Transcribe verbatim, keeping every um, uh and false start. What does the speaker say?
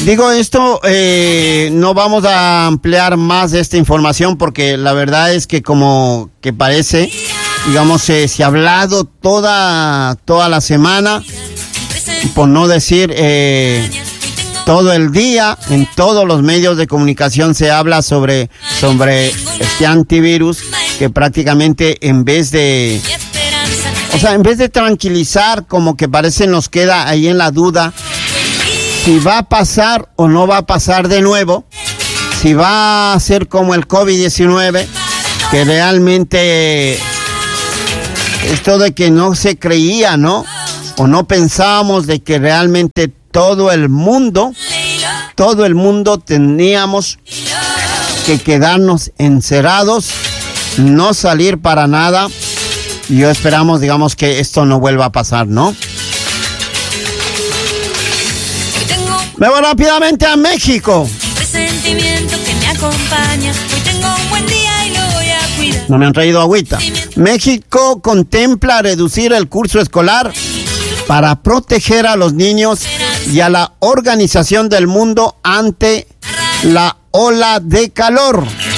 Digo esto, eh, no vamos a ampliar más esta información porque la verdad es que como que parece, digamos, eh, se ha hablado toda, toda la semana, por no decir eh, todo el día, en todos los medios de comunicación se habla sobre, sobre este antivirus que prácticamente en vez de, o sea, en vez de tranquilizar, como que parece nos queda ahí en la duda si va a pasar o no va a pasar de nuevo, si va a ser como el COVID diecinueve, que realmente esto de que no se creía, ¿no? O no pensábamos de que realmente todo el mundo, todo el mundo teníamos que quedarnos encerrados, no salir para nada. Y yo esperamos, digamos, que esto no vuelva a pasar, ¿no? Me voy rápidamente a México. No me han traído agüita. México contempla reducir el curso escolar para proteger a los niños y a la Organización del Mundo ante la ola de calor.